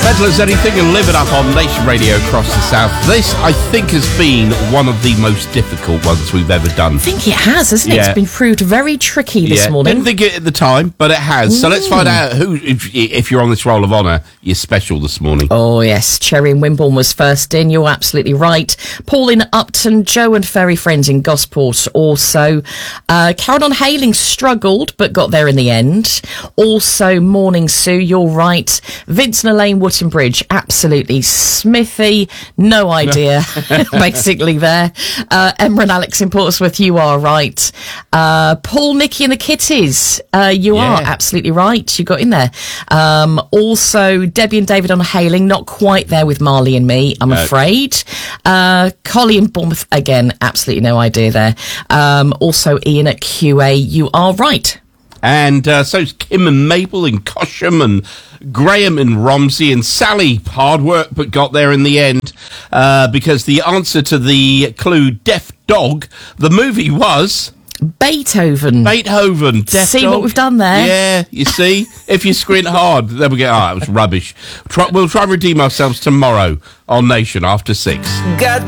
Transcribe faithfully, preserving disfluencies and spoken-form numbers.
Mental as Anything and Live It Up on Nation Radio across the South. This, I think, has been one of the most difficult ones we've ever done. I think it has, hasn't it? Yeah. It's been proved very tricky this yeah. morning. Didn't think it at the time, but it has. Mm. So let's find out who, if, if you're on this roll of honour, you're special this morning. Oh, yes. Cherry in Wimborne was first in. You're absolutely right. Paul in Upton, Joe and Fairy Friends in Gosport also. Uh, Karen on Hayling struggled, but got there in the end. Also, Morning Sue, you're right. Vince and Elaine Wootton Bridge, absolutely. Smithy, no idea, basically there. Uh, Emma and Alex in Portsmouth, you are right. Uh, Paul, Nicky and the Kitties, uh, you yeah. are absolutely right. You got in there. Um, also, Debbie and David on Hayling, not quite there with Marley and me, I'm no. afraid. Uh, Collie in Bournemouth, again, absolutely no idea there. Um, also, Ian at Q A, you are right. And uh, so's Kim and Mabel in Cosham and Graham and Romsey and Sally. Hard work, but got there in the end. Uh, because the answer to the clue, Deaf Dog, the movie was... Beethoven. Beethoven. Deaf see Dog. What we've done there? Yeah, you see? If you squint hard, then we go, oh, it was rubbish. Try, we'll try and redeem ourselves tomorrow on Nation after six. Got